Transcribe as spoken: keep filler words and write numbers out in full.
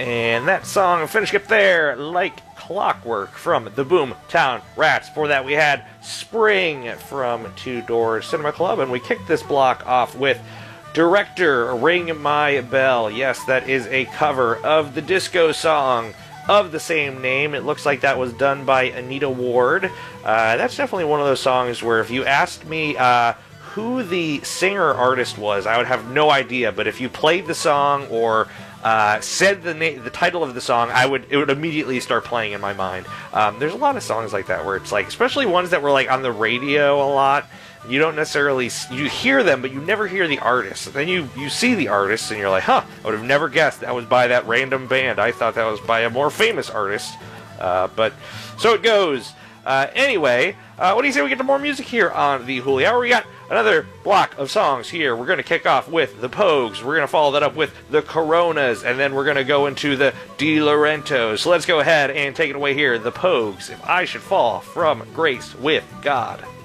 And that song finished up there, Like Clockwork, from the Boomtown Rats. Before that, we had Spring from Two Door Cinema Club, and we kicked this block off with Director, Ring My Bell. Yes, that is a cover of the disco song of the same name. It looks like that was done by Anita Ward. Uh, that's definitely one of those songs where if you asked me uh, who the singer-artist was, I would have no idea, but if you played the song or Uh, said the na- the title of the song, I would it would immediately start playing in my mind. Um, there's a lot of songs like that where it's like, especially ones that were like on the radio a lot. You don't necessarily you hear them, but you never hear the artist. Then you you see the artist, and you're like, huh, I would have never guessed that was by that random band. I thought that was by a more famous artist. Uh, but so it goes. Uh, anyway, uh, what do you say we get to more music here on the Hooli Hour? We got another block of songs here. We're going to kick off with the Pogues. We're going to follow that up with the Coronas, and then we're going to go into the De Laurentos. So let's go ahead and take it away here. The Pogues, If I Should Fall from Grace with God.